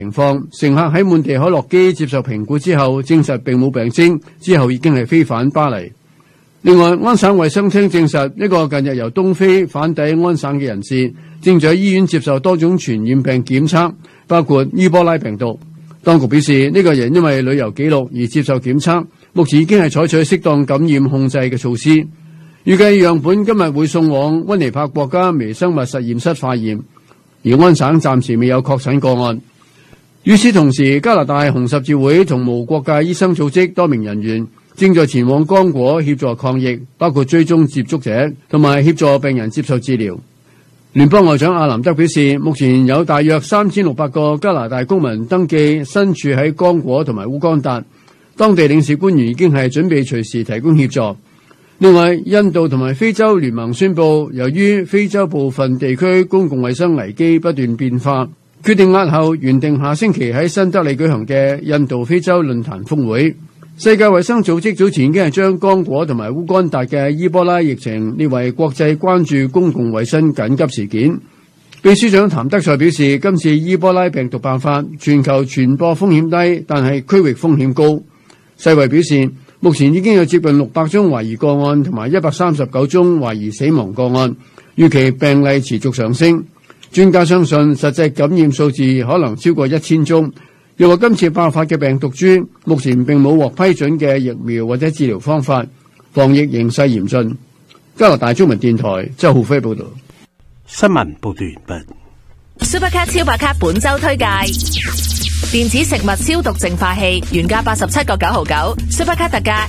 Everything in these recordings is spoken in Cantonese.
情況，乘客喺滿地可落機接受評估之後，證實並冇病徵，之後已經係飛返巴黎。另外，安省衛生廳證實，一個近日由東非返抵安省嘅人士，正在醫院接受多種傳染病檢測，包括伊波拉病毒。當局表示，呢個人因為旅遊記錄而接受檢測，目前已經係採取適當感染控制嘅措施。預計樣本今日會送往溫尼伯國家微生物實驗室化驗，而安省暫時未有確診個案。與此同時，加拿大紅十字會同無國界醫生組織多名人員正在前往剛果協助抗疫，包括追蹤接觸者同埋協助病人接受治療。聯邦外長阿南德表示，目前有大約3600個加拿大公民登記身處喺剛果同埋烏干達，當地領事官員已經係準備隨時提供協助。另外，印度同埋非洲聯盟宣布，由於非洲部分地區公共衛生危機不斷變化，決定押後原定下星期喺新德里舉行嘅印度非洲論壇峰會。世界衛生組織早前已經係將剛果同埋烏干達嘅伊波拉疫情列為國際關注公共衛生緊急事件。秘書長譚德塞表示，今次伊波拉病毒爆發，全球傳播風險低，但係區域風險高。世衛表示，目前已經有接近600宗懷疑個案同埋139宗懷疑死亡個案，預期病例持續上升。專家相信實際感染數字可能超過1000宗，又話今次爆發嘅病毒株目前並冇獲批准嘅疫苗或者治療方法，防疫形勢嚴峻。加拿大中文電台周浩輝報導。 新聞報道完畢。 Supercat 超白卡本周推介。電子食物消毒淨化器原價87.99 ，Supercat 特價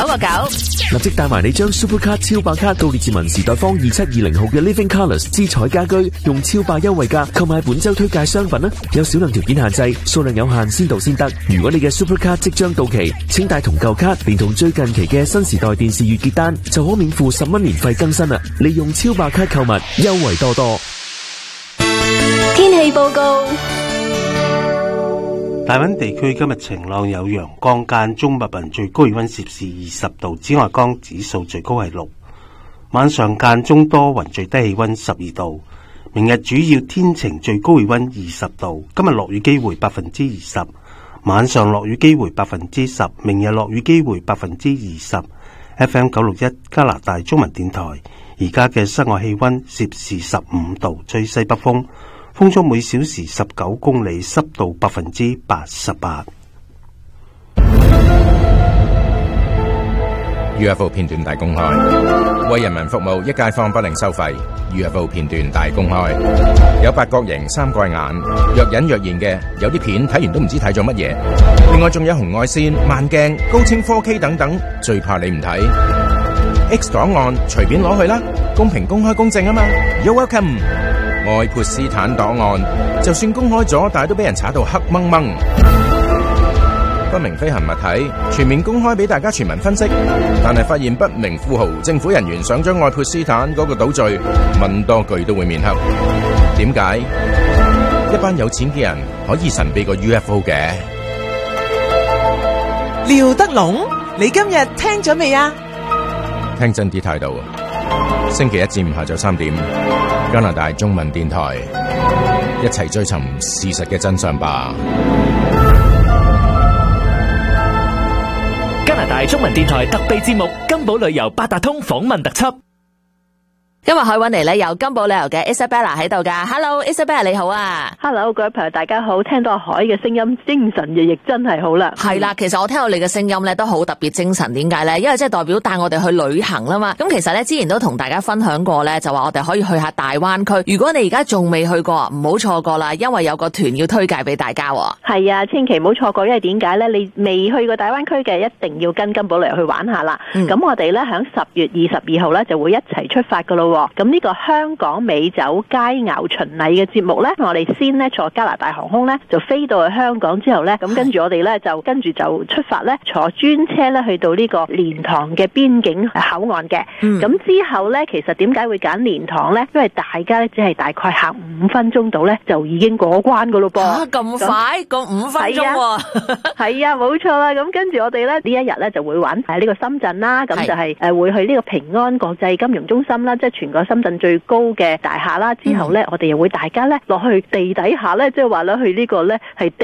29.9。 立即帶埋你將 Supercat 超白卡到列治文時代坊2720號嘅 Living Colours 姿彩家居，用超霸優惠價購買本周推介商品啦！有少量條件限制，數量有限，先到先得。如果你嘅 Supercat 即將到期，請帶同舊卡，連同最近期嘅新時代電視月結單，就可免付10蚊年費更新啦！利用超白卡購物，優惠多多。 天氣報告。 大溫地區今日晴朗有陽光，間中密雲，最高氣溫攝氏20度，紫外光指數最高係6。晚上間中多雲，最低氣溫12度。明日主要天晴，最高氣溫20度。今日落雨機會20%，晚上落雨機會10%，明日落雨機會20%。FM 961加拿大中文電台，而家嘅室外氣溫攝氏15度，吹西北風。風速每小時19公里，濕度88%。 UFO 片段大公開，為人民服務，一街坊不另收費。UFO 片段大公開，有八角形、三角眼，若隱若現嘅，有啲片睇完都唔知睇咗乜嘢。另外仲有紅外線、慢鏡、高清 4K 等等，最怕你唔睇。X 檔案隨便攞去啦，公平、公開、公正啊嘛。You're welcome。愛潑斯坦檔案，就算公開咗，但係都俾人查到黑掹掹。不明飛行物體全面公開俾大家全民分析，但係發現不明富豪、政府人員想將愛潑斯坦嗰個島嶼問多句都會面黑。點解一班有錢嘅人可以神秘過 UFO 嘅？ 廖德龍，你今日聽咗未啊？ 聽真啲態度。星期一至五下晝3點，加拿大中文電台，一齊追尋事實嘅真相吧。 加拿大中文電台特備節目《金寶旅遊八達通訪問特輯》。 今日海揾嚟咧，有金寶旅遊嘅 Isabella 喺度噶。Hello Isabella 你好啊。 Hello 各位朋友大家好，聽到海嘅聲音，精神奕奕真係好啦。 係啦，其實我聽到你嘅聲音咧都好特別精神，點解咧？因為即係代表帶我哋去旅行啦嘛。咁其實咧之前都同大家分享過咧，就話我哋可以去下大灣區。如果你而家仲未去過，唔好錯過啦，因為有個團要推介俾大家。 係啊，千祈唔好錯過，因為點解咧？你未去過大灣區嘅，一定要跟金寶旅遊去玩下啦。咁我哋咧響10月22號咧就會一齊出發噶咯。咁呢個香港美酒佳肴巡禮嘅節目呢，我哋先呢坐加拿大航空呢就飛到去香港之後呢，咁跟住我哋呢就跟住就出發呢，坐專車呢去到呢個蓮塘嘅邊境口岸嘅。咁之後呢，其實點解會揀蓮塘呢？因為大家呢只係大概行5分鐘到呢，就已經過關噶咯噃。 咁快過5分鐘喎？ 係啊，冇錯啦。咁跟住我哋呢一日呢就會玩呢個深圳啦，咁就係會去呢個平安國際金融中心啦，即係全個深圳最高嘅大廈啦。之後呢，我哋又會大家呢落去地底下呢，即係話呢去呢個呢係